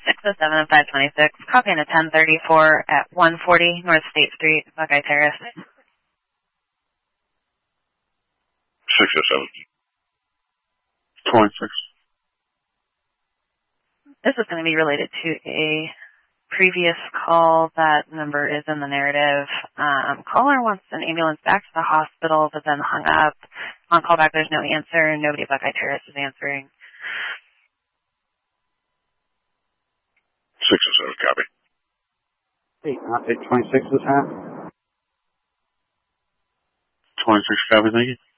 607 and 526, copy in a 1034 at 140 North State Street, Buckeye Terrace. 607. 26. This is going to be related to a previous call. That number is in the narrative. Caller wants an ambulance back to the hospital, but then hung up. On callback, there's no answer. Nobody at Buckeye Terrace is answering. 607, copy. 826 is half. 26, copy, thank you.